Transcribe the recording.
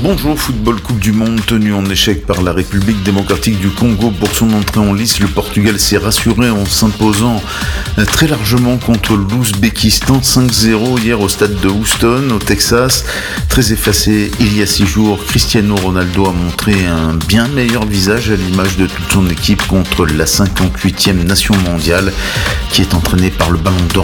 Bonjour, football Coupe du Monde tenu en échec par la République démocratique du Congo pour son entrée en lice. Le Portugal s'est rassuré en s'imposant très largement contre l'Ouzbékistan 5-0 hier au stade de Houston au Texas. Très effacé il y a 6 jours, Cristiano Ronaldo a montré un bien meilleur visage à l'image de toute son équipe contre la 58e nation mondiale qui est entraînée par le Ballon d'Or